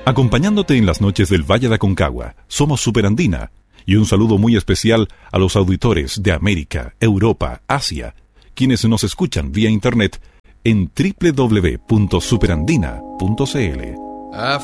Acompañándote en las noches del Valle de Aconcagua, somos Superandina. Y un saludo muy especial a los auditores de América, Europa, Asia, quienes nos escuchan vía internet en www.superandina.cl.